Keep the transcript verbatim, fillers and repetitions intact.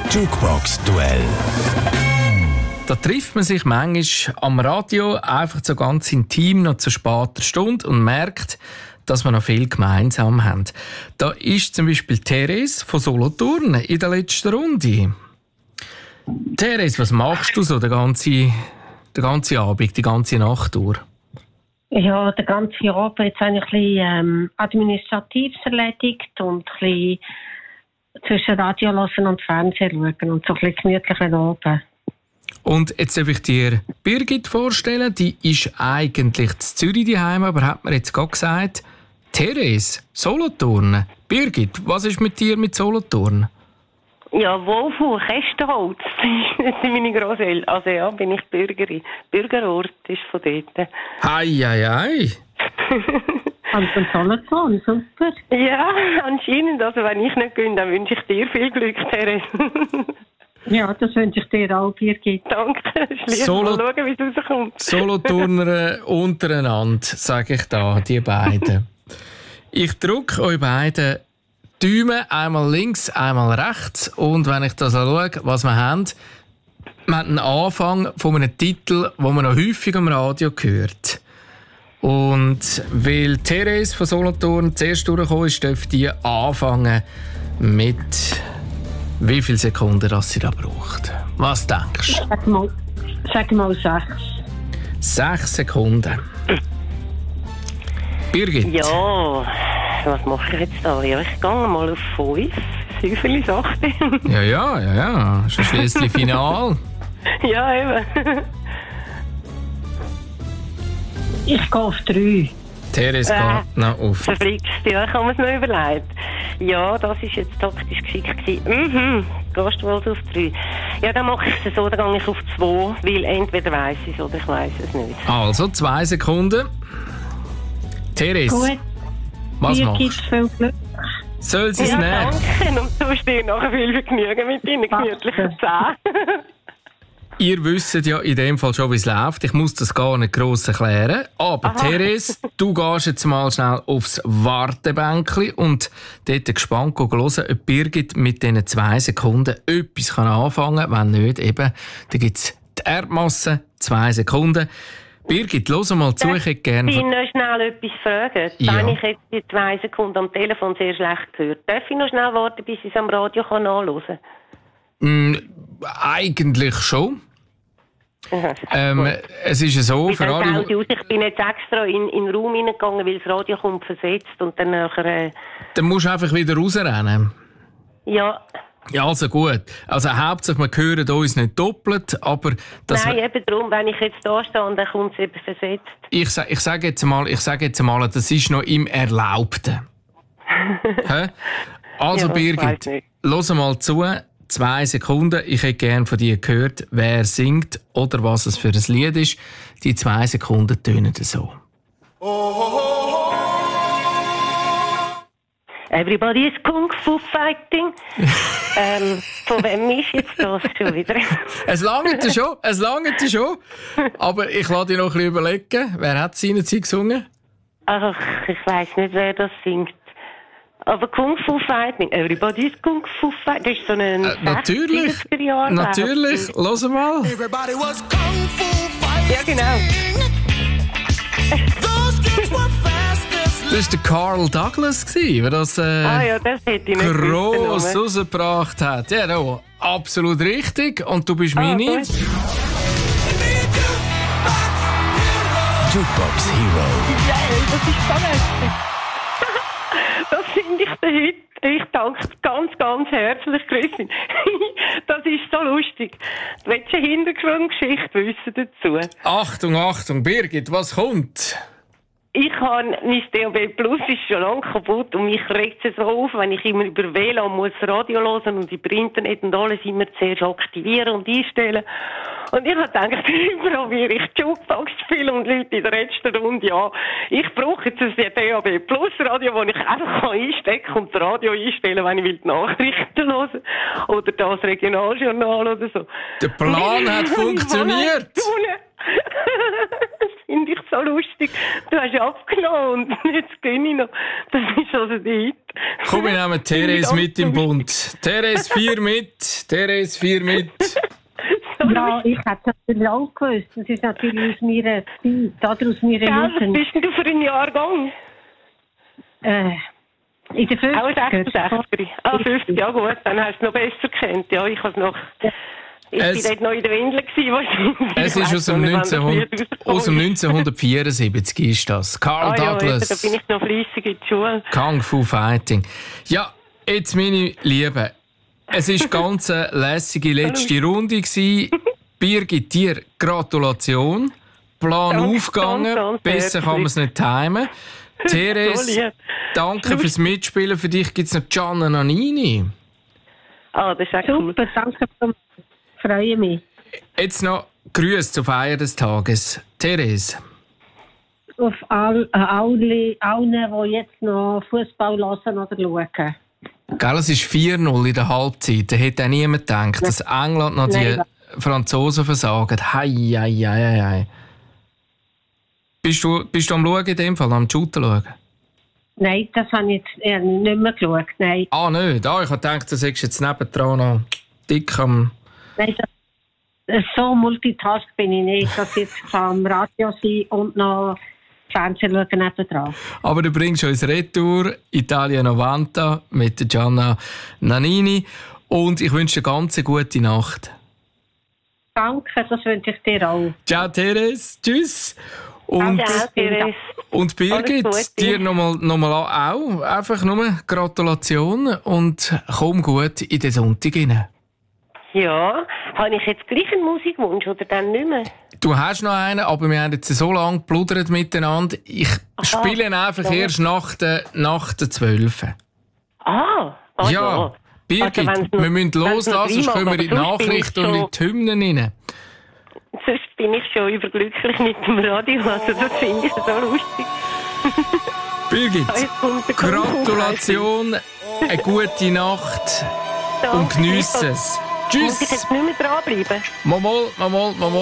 Jukebox-Duell. Da trifft man sich manchmal am Radio einfach so ganz intim noch zu später Stunde und merkt, dass wir noch viel gemeinsam haben. Da ist zum Beispiel Therese von Solothurn in der letzten Runde. Therese, was machst du so den ganzen, den ganzen Abend, die ganze Nacht durch? Ja, den ganzen Abend jetzt habe ich ein bisschen ähm, Administratives erledigt und ein bisschen zwischen Radio hören und Fernsehen schauen und so ein bisschen gemütlichen Abend. Und jetzt darf ich dir Birgit vorstellen, die ist eigentlich in Zürich daheim, aber hat mir jetzt gerade gesagt, Therese, Solothurn. Birgit, was ist mit dir mit Solothurn? Ja, Wolfuhr, Kästenholz, das sind meine Grosseltern. Also ja, bin ich Bürgerin. Bürgerort ist von dort. Hei, hei, hei. Anton Solothurn, super. Ja, anscheinend. Also wenn ich nicht gehe, dann wünsche ich dir viel Glück, Therese. Ja, das wünsche ich dir auch, Birgit. Danke. Solo- Mal schauen, wie es rauskommt. Solothurner untereinander, sage ich da, die beiden. Ich drücke euch beiden Daumen, einmal links, einmal rechts. Und wenn ich das schaue, was wir haben, wir haben einen Anfang von einem Titel, den man noch häufig am Radio hört. Und weil Therese von Solothurn zuerst durchgekommen ist, dürfte die anfangen mit wie viele Sekunden das sie da braucht. Was denkst du? Sag mal, sag mal sechs. Sechs Sekunden. Birgit? Ja, was mache ich jetzt da? Ja, ich gehe mal auf fünf. Süffeli sagt ich. Ja, ja, ja, ja. Ist schliesslich Final. Ja, eben. Ich gehe auf drei. Therese Äh, geht noch auf. Verflixt, ja, ich habe mir es noch überlegt. Ja, das war jetzt taktisch geschickt gewesen. Mhm, gehst du wohl auf drei? Ja, dann mache ich es so, dann gehe ich auf zwei, weil entweder weiss ich es oder ich weiss es nicht. Also, zwei Sekunden. Therese, Gut. was Birgit, machst du? viel Glück. Soll sie es Ja, nehmen? danke. Und du dir nachher viel Vergnügen mit deinen gemütlichen Zähnen. Ihr wisst ja in dem Fall schon, wie es läuft. Ich muss das gar nicht gross erklären. Aber Aha. Therese, du gehst jetzt mal schnell aufs Wartebänkchen und dort gespannt hören, ob Birgit mit diesen zwei Sekunden etwas kann anfangen kann. Wenn nicht, eben, dann gibt es die Erdmasse, zwei Sekunden. Birgit, hör mal zu, ich hätte gerne... Ich will noch schnell etwas fragen. Ja. Wenn ich jetzt die zwei Sekunden am Telefon sehr schlecht gehört, darf ich noch schnell warten, bis ich es am Radio kann nachhören Mm, eigentlich schon. kann? Ähm, es ist ja so, für alle... Ich bin jetzt extra in, in den Raum hineingegangen, weil das Radio kommt versetzt und dann nachher... Äh, Dann musst du einfach wieder rausrennen. ja... Ja, also gut. Also hauptsächlich, wir hören uns nicht doppelt, aber... Das Nein, eben darum, wenn ich jetzt da stehe und dann kommt es eben versetzt. Ich, sa- ich sage jetzt mal, ich sage jetzt mal, das ist noch im Erlaubten. Hä? Also Ja, Birgit, weiss nicht. hör mal zu. Zwei Sekunden. Ich hätte gerne von dir gehört, wer singt oder was es für ein Lied ist. Die zwei Sekunden tönen so. Everybody is Kung Fu Fighting. ähm, von wem ist jetzt das schon wieder? Es langt dir schon, es langt dir schon. Aber ich lasse dich noch ein bisschen überlegen. Wer hat seinerzeit gesungen? Ach, ich weiss nicht, wer das singt. Aber Kung Fu Fighting, Everybody is Kung Fu Fighting, das ist so ein Äh, natürlich, sechziger Jahre natürlich. Hör mal. Everybody was kung fu fighting. Ja, genau. Those kids were fast as Das war der Carl Douglas, der das äh, Ah ja, das hätte ich nicht gross gewusst. rausgebracht hat. Ja, no, absolut richtig. Und du bist Ah, meine. gut. Jukebox Hero. Ja, das ist spannend. Das finde ich der heute. Ich danke ganz, ganz herzlich, Christine. Das ist so lustig. Du willst eine Hintergrundgeschichte wissen dazu? Achtung, Achtung, Birgit, was kommt? Ich habe, mein D A B Plus ist schon lange kaputt und mich regt es so auf, wenn ich immer über W L A N muss Radio hören und über Internet und alles immer zuerst aktivieren und einstellen. Und ich habe gedacht, probiere ich Jukebox zu spielen und Leute in der letzten Runde, ja, ich brauche jetzt ein D A B Plus Radio, wo ich einfach einstecken kann und das Radio einstellen, wenn ich will die Nachrichten hören oder das Regionaljournal oder so. Der Plan hat funktioniert. Das finde ich so lustig. Du hast abgenommen und jetzt gehe ich noch. Das ist also der Hit. Komm, wir nehmen Therese mit im Bund. Therese, vier mit. Therese, vier mit. Ja, ich hätte es natürlich auch gewusst. Das ist natürlich aus meiner Zeit, oder aus meiner Ja, was Jugend. bist denn du für ein Jahrgang? Äh, in der fünfziger. Auch sechsundsechzig. Ah, fünfzig, ja gut, dann hast du es noch besser gekannt. Ja, ich habe noch... Ich Es- war dort noch in der Windel gewesen, wahrscheinlich. Es Ich ist weiss aus dem, noch nicht, wann das neunzehnhundert, Lied rausgekommen aus dem ist. neunzehnhundertvierundsiebzig ist das. Carl Ah ja, eben, da Douglas, bin ich noch fleissig in die Schule. Kung Fu Fighting. Ja, jetzt meine Lieben, es war ganz eine lässige letzte Runde gewesen. Birgit, dir Gratulation. Plan Danke, aufgegangen. danke, danke, Besser kann man es nicht timen. So Therese, lieb. danke fürs Mitspielen. Für dich gibt es noch Gianna Nannini. Ah, das ist echt cool. Super, danke. Ich freue mich. Jetzt noch Grüße zur Feier des Tages. Therese. Auf all, äh, alle, allen, die jetzt noch Fußball hören oder schauen. Gell, es ist vier null in der Halbzeit. Da hätte auch niemand gedacht, dass England noch die Nein. Franzosen versagen. Hei, hei, hei, hei. Bist du, bist du am Schauen in dem Fall, am Shooten schauen? Nein, das habe ich jetzt eher nicht mehr geschaut. Nein, Ah, nicht. Ah, ich habe gedacht, du sagst jetzt nebendran noch dick am... Nein das, so multitask bin ich nicht, dass ich jetzt am Radio sein und noch Fernsehen schauen nebendran. Aber du bringst uns Retour Italia novanta mit der Gianna Nannini. Und ich wünsche dir eine ganz gute Nacht. Danke, das wünsche ich dir auch. Ciao, Therese. Tschüss. Und, Ja, Therese. und Birgit, Alles Gute. dir nochmal noch mal auch. Einfach nur Gratulation und komm gut in den Sonntag rein. Ja, habe ich jetzt gleich einen Musikwunsch oder dann nicht mehr? Du hast noch einen, aber wir haben jetzt so lange geplaudert miteinander. Ich spiele ihn einfach ja. erst nach der, nach der zwölf. Ah, ah Ja, ja. Birgit, Also, wenn's noch- wir müssen wenn's noch loslassen, sonst dreimal, kommen wir in die aber sonst bin ich Nachrichten und in die Hymnen rein. Sonst bin ich schon überglücklich mit dem Radio. Also das finde ich so lustig. Birgit, Jetzt kommt der Gratulation, eine gute Nacht und geniesse es. Muss ich Tschüss. jetzt nicht mehr dranbleiben? Mal, mal, mal, mal, mal.